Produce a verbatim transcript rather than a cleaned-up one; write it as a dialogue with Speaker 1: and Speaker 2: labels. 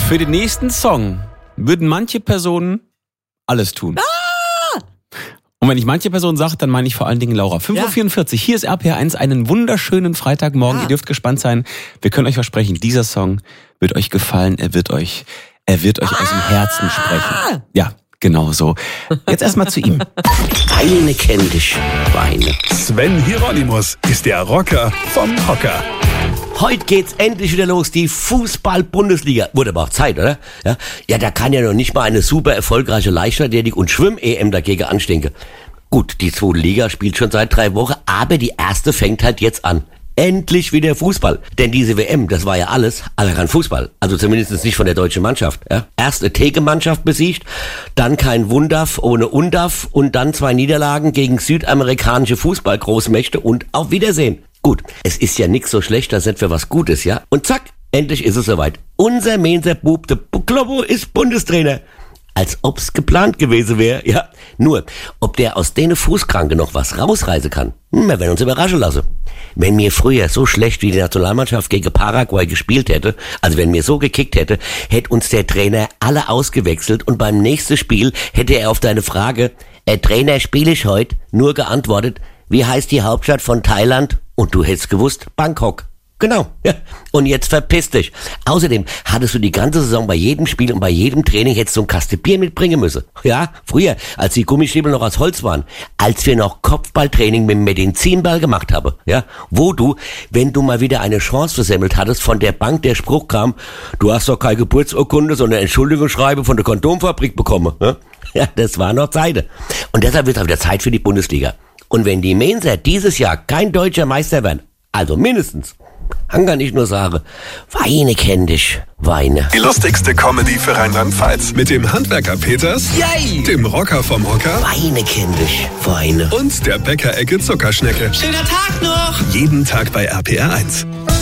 Speaker 1: Für den nächsten Song würden manche Personen alles tun.
Speaker 2: Ah!
Speaker 1: Und wenn ich manche Personen sage, dann meine ich vor allen Dingen Laura. fünf Uhr vierundvierzig, hier ist R P R eins, einen wunderschönen Freitagmorgen.
Speaker 2: Ja.
Speaker 1: Ihr dürft gespannt sein. Wir können euch versprechen, dieser Song wird euch gefallen. Er wird euch, er wird euch aus dem Herzen sprechen. Ja, genau so. Jetzt erstmal zu ihm.
Speaker 3: Weine kenn dich, Weine.
Speaker 4: Sven Hieronymus ist der Rocker vom Hocker.
Speaker 3: Heute geht's endlich wieder los, die Fußball-Bundesliga. Wurde aber auch Zeit, oder? Ja, ja, da kann ja noch nicht mal eine super erfolgreiche Leichtathletik- und Schwimm-E M dagegen anstinken. Gut, die zweite Liga spielt schon seit drei Wochen, aber die erste fängt halt jetzt an. Endlich wieder Fußball. Denn diese W M, das war ja alles, aber kein Fußball. Also zumindest nicht von der deutschen Mannschaft. Ja? Erst eine Theke-Mannschaft besiegt, dann kein Wundaf ohne Undaf und dann zwei Niederlagen gegen südamerikanische Fußballgroßmächte und auf Wiedersehen. Gut, es ist ja nix so schlecht, das ist für was Gutes, ja? Und zack, endlich ist es soweit. Unser Mainzer Bub, der Kloppo, ist Bundestrainer. Als ob's geplant gewesen wäre, ja. Nur, ob der aus denen Fußkranke noch was rausreißen kann, hm, wir werden uns überraschen lassen. Wenn mir früher so schlecht wie die Nationalmannschaft gegen Paraguay gespielt hätte, also wenn mir so gekickt hätte, hätte uns der Trainer alle ausgewechselt und beim nächsten Spiel hätte er auf deine Frage, äh, Trainer, spiele ich heute, nur geantwortet, wie heißt die Hauptstadt von Thailand? Und du hättest gewusst, Bangkok. Genau, ja. Und jetzt verpiss dich. Außerdem hattest du die ganze Saison bei jedem Spiel und bei jedem Training hättest du ein Kasten Bier mitbringen müssen. Ja, früher, als die Gummistiefel noch aus Holz waren, als wir noch Kopfballtraining mit dem Medizinball gemacht haben, ja, wo du, wenn du mal wieder eine Chance versemmelt hattest, von der Bank der Spruch kam, du hast doch keine Geburtsurkunde, sondern Entschuldigungsschreibe von der Kondomfabrik bekommen. Ja, ja, das war noch Zeit. Und deshalb wird es auch wieder Zeit für die Bundesliga. Und wenn die Mainzer dieses Jahr kein deutscher Meister werden, also mindestens, dann kann ich nur sagen, Weine kenn dich, Weine.
Speaker 4: Die lustigste Comedy für Rheinland-Pfalz. Mit dem Handwerker Peters,
Speaker 3: Yay!
Speaker 4: dem Rocker vom Hocker
Speaker 3: Weine kenn dich, Weine.
Speaker 4: und der Bäckerecke Zuckerschnecke.
Speaker 2: Schöner Tag noch!
Speaker 4: Jeden Tag bei R P R eins.